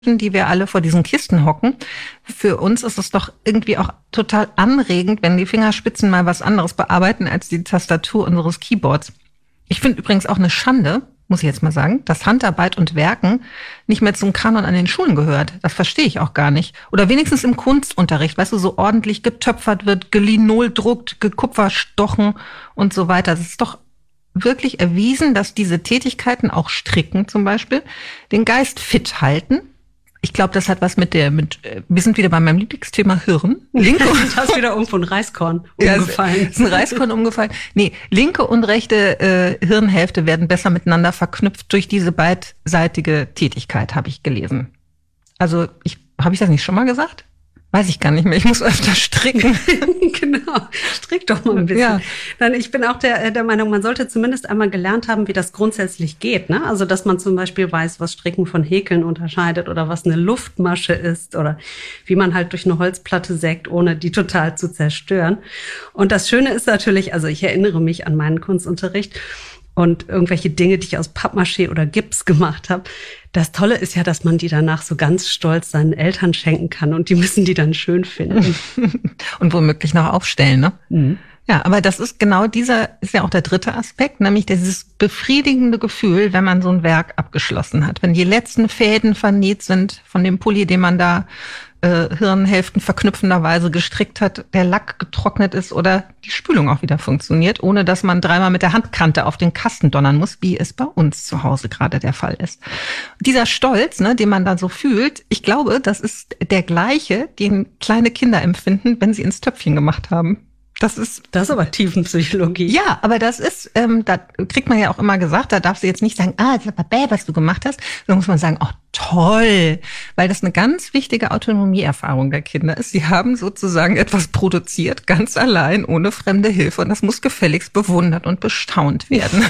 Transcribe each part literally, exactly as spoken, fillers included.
die wir alle vor diesen Kisten hocken. Für uns ist es doch irgendwie auch total anregend, wenn die Fingerspitzen mal was anderes bearbeiten als die Tastatur unseres Keyboards. Ich finde übrigens auch eine Schande, muss ich jetzt mal sagen, dass Handarbeit und Werken nicht mehr zum Kanon an den Schulen gehört. Das verstehe ich auch gar nicht. Oder wenigstens im Kunstunterricht, weißt du, so ordentlich getöpfert wird, gelinoldruckt, gekupferstochen und so weiter. Das ist doch wirklich erwiesen, dass diese Tätigkeiten, auch Stricken zum Beispiel, den Geist fit halten. Ich glaube, das hat was mit der, mit, wir sind wieder bei meinem Lieblingsthema Hirn. Linke und da ist wieder irgendwo ein Reiskorn umgefallen. Ja, ist ein Reiskorn umgefallen. Nee, linke und rechte äh, Hirnhälfte werden besser miteinander verknüpft durch diese beidseitige Tätigkeit, habe ich gelesen. Also, ich, habe ich das nicht schon mal gesagt? Weiß ich gar nicht mehr. Ich muss öfter stricken. Genau. Strick doch mal ein bisschen. Ja. Dann, ich bin auch der, der Meinung, man sollte zumindest einmal gelernt haben, wie das grundsätzlich geht, ne? Also, dass man zum Beispiel weiß, was Stricken von Häkeln unterscheidet oder was eine Luftmasche ist oder wie man halt durch eine Holzplatte sägt, ohne die total zu zerstören. Und das Schöne ist natürlich, also ich erinnere mich an meinen Kunstunterricht und irgendwelche Dinge, die ich aus Pappmaché oder Gips gemacht habe. Das Tolle ist ja, dass man die danach so ganz stolz seinen Eltern schenken kann und die müssen die dann schön finden. Und womöglich noch aufstellen, ne? Mhm. Ja, aber das ist genau dieser, ist ja auch der dritte Aspekt, nämlich dieses befriedigende Gefühl, wenn man so ein Werk abgeschlossen hat. Wenn die letzten Fäden vernäht sind von dem Pulli, den man da äh, Hirnhälften verknüpfenderweise gestrickt hat, der Lack getrocknet ist oder die Spülung auch wieder funktioniert, ohne dass man dreimal mit der Handkante auf den Kasten donnern muss, wie es bei uns zu Hause gerade der Fall ist. Dieser Stolz, ne, den man dann so fühlt, ich glaube, das ist der gleiche, den kleine Kinder empfinden, wenn sie ins Töpfchen gemacht haben. Das ist, das ist aber Tiefenpsychologie. Ja, aber das ist, ähm, da kriegt man ja auch immer gesagt, da darfst du jetzt nicht sagen, ah, das ist aber bäh, was du gemacht hast. Da muss man sagen, oh, toll. Weil das eine ganz wichtige Autonomieerfahrung der Kinder ist. Sie haben sozusagen etwas produziert, ganz allein, ohne fremde Hilfe. Und das muss gefälligst bewundert und bestaunt werden.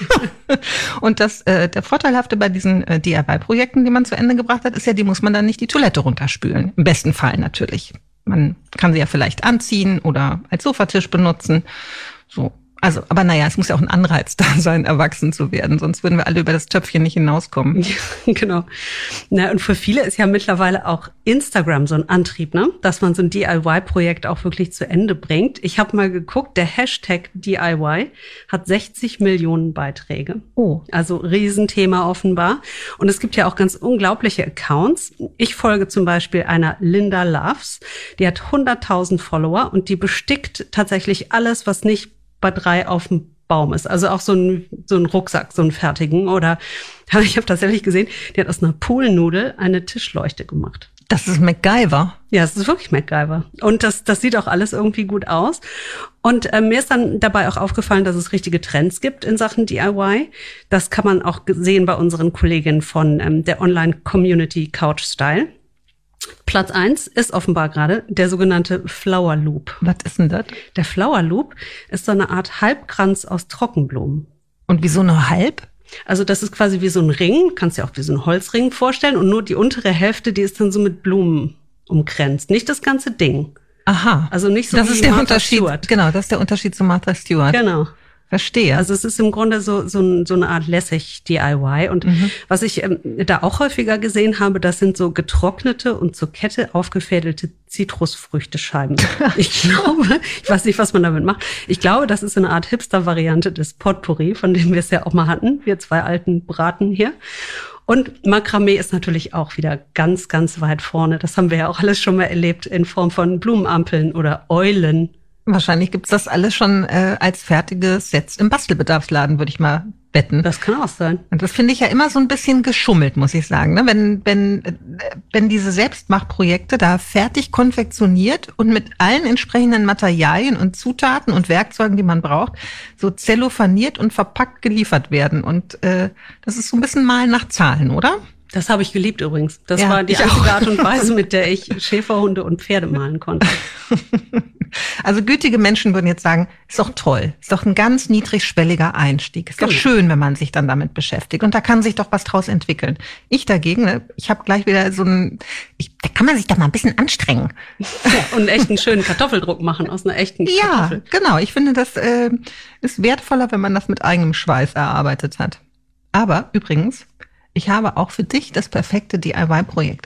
Und das, äh, der Vorteilhafte bei diesen äh, D I Y-Projekten, die man zu Ende gebracht hat, ist ja, die muss man dann nicht die Toilette runterspülen. Im besten Fall natürlich. Man kann sie ja vielleicht anziehen oder als Sofatisch benutzen. So. Also, aber naja, es muss ja auch ein Anreiz da sein, erwachsen zu werden. Sonst würden wir alle über das Töpfchen nicht hinauskommen. Ja, genau. Na, und für viele ist ja mittlerweile auch Instagram so ein Antrieb, ne? Dass man so ein D I Y-Projekt auch wirklich zu Ende bringt. Ich habe mal geguckt, der Hashtag D I Y hat sechzig Millionen Beiträge. Oh. Also Riesenthema offenbar. Und es gibt ja auch ganz unglaubliche Accounts. Ich folge zum Beispiel einer Linda Loves. Die hat hunderttausend Follower und die bestickt tatsächlich alles, was nicht bei drei auf dem Baum ist. Also auch so ein, so ein Rucksack, so einen fertigen. Oder ich habe tatsächlich gesehen, die hat aus einer Poolnudel eine Tischleuchte gemacht. Das ist MacGyver. Ja, es ist wirklich MacGyver. Und das, das sieht auch alles irgendwie gut aus. Und äh, mir ist dann dabei auch aufgefallen, dass es richtige Trends gibt in Sachen D I Y. Das kann man auch sehen bei unseren Kolleginnen von ähm, der Online-Community Couch Style. Platz eins ist offenbar gerade der sogenannte Flower Loop. Was ist denn das? Der Flower Loop ist so eine Art Halbkranz aus Trockenblumen. Und wieso nur halb? Also das ist quasi wie so ein Ring, kannst dir auch wie so ein Holzring vorstellen. Und nur die untere Hälfte, die ist dann so mit Blumen umkränzt. Nicht das ganze Ding. Aha. Also nicht so das wie ist der Martha Unterschied. Stewart. Genau, das ist der Unterschied zu Martha Stewart. Genau. Verstehe. Also es ist im Grunde so so, ein, so eine Art lässig D I Y. Und mhm. was ich ähm, da auch häufiger gesehen habe, das sind so getrocknete und zur Kette aufgefädelte Zitrusfrüchtescheiben. Ich glaube, ich weiß nicht, was man damit macht. Ich glaube, das ist so eine Art Hipster-Variante des Potpourri, von dem wir es ja auch mal hatten, wir zwei alten Braten hier. Und Makramee ist natürlich auch wieder ganz, ganz weit vorne. Das haben wir ja auch alles schon mal erlebt in Form von Blumenampeln oder Eulen. Wahrscheinlich gibt's das alles schon äh, als fertige Sets im Bastelbedarfsladen, würde ich mal wetten. Das kann auch sein. Und das finde ich ja immer so ein bisschen geschummelt, muss ich sagen. Ne? Wenn, wenn, wenn diese Selbstmachprojekte da fertig konfektioniert und mit allen entsprechenden Materialien und Zutaten und Werkzeugen, die man braucht, so zellophaniert und verpackt geliefert werden. Und äh, das ist so ein bisschen Malen nach Zahlen, oder? Das habe ich geliebt übrigens. Das ja, war die einzige auch. Art und Weise, mit der ich Schäferhunde und Pferde malen konnte. Also gütige Menschen würden jetzt sagen, ist doch toll, ist doch ein ganz niedrigschwelliger Einstieg. Ist genau. doch schön, wenn man sich dann damit beschäftigt. Und da kann sich doch was draus entwickeln. Ich dagegen, ne, ich habe gleich wieder so ein, ich, da kann man sich doch mal ein bisschen anstrengen. Ja, und einen echten schönen Kartoffeldruck machen aus einer echten Kartoffel. Ja, genau. Ich finde, das äh, ist wertvoller, wenn man das mit eigenem Schweiß erarbeitet hat. Aber übrigens, ich habe auch für dich das perfekte D I Y-Projekt